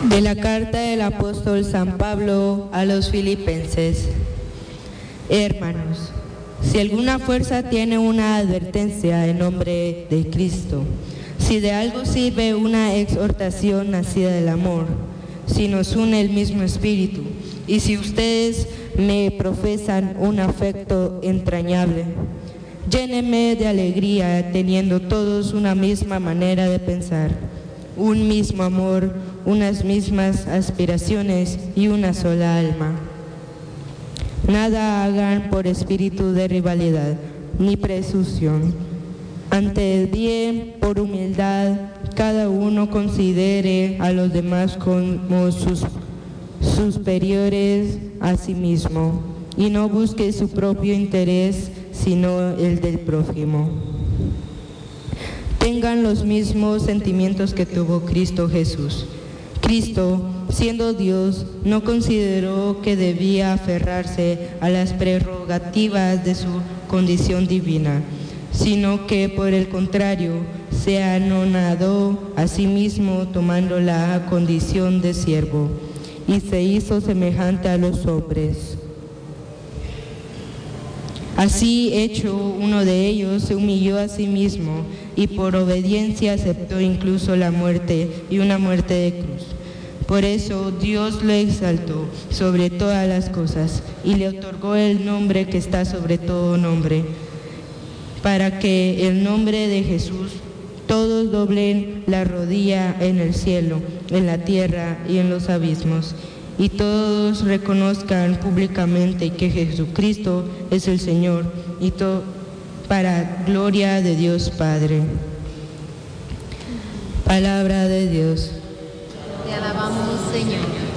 De la carta del apóstol San Pablo a los filipenses. Hermanos, si alguna fuerza tiene una advertencia en nombre de Cristo, si de algo sirve una exhortación nacida del amor, si nos une el mismo espíritu, y si ustedes me profesan un afecto entrañable, llénenme de alegría teniendo todos una misma manera de pensar, un mismo amor, unas mismas aspiraciones y una sola alma. Nada hagan por espíritu de rivalidad ni presunción. Ante el bien, por humildad, cada uno considere a los demás como sus superiores a sí mismo y no busque su propio interés, sino el del prójimo. Tengan los mismos sentimientos que tuvo Cristo Jesús. Cristo, siendo Dios, no consideró que debía aferrarse a las prerrogativas de su condición divina, sino que por el contrario se anonadó a sí mismo tomando la condición de siervo y se hizo semejante a los hombres. Así hecho uno de ellos se humilló a sí mismo y por obediencia aceptó incluso la muerte y una muerte de cruz. Por eso Dios lo exaltó sobre todas las cosas y le otorgó el nombre que está sobre todo nombre, para que el nombre de Jesús todos doblen la rodilla en el cielo, en la tierra y en los abismos, y todos reconozcan públicamente que Jesucristo es el Señor, y todo para gloria de Dios Padre. Palabra de Dios. Te alabamos, Señor.